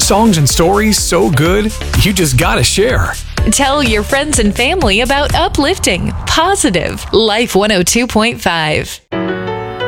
songs and stories so good, you just gotta share. Tell your friends and family about uplifting, positive Life 102.5.